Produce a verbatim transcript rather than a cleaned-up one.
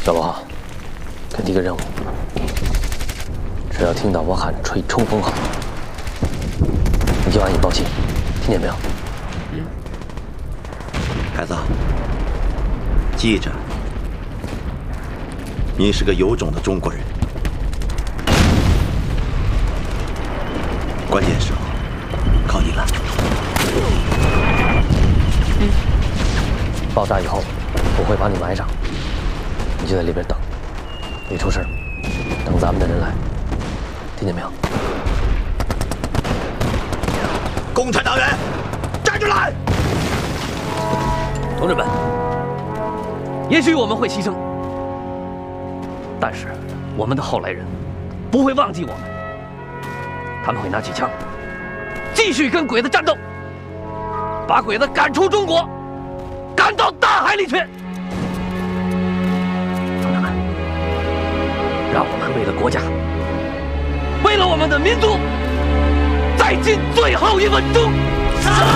搞不好，给你个任务，只要听到我喊吹冲锋号，你就按引爆器，听见没有？ 嗯。孩子，记着，你是个有种的中国人，关键时候靠你了。 嗯。爆炸以后，我会把你埋上，你就在里边等，别出事，等咱们的人来，听见没有？ 共产党员，站出来！ 同志们，也许我们会牺牲，但是我们的后来人不会忘记我们，他们会拿起枪，继续跟鬼子战斗，把鬼子赶出中国，赶到大海里去。同志们，让我们为了国家，为了我们的民族，再尽最后一分忠。